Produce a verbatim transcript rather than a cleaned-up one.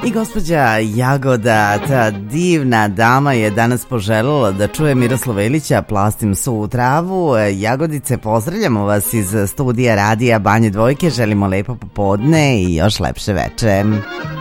I gospođa Jagoda, ta divna dama, je danas poželjela da čuje Miroslava Ilića Plastim suvu travu. Jagodice, pozdravljamo vas iz studija radija Banje Dvojke, želimo lepo popodne i još lepše veče.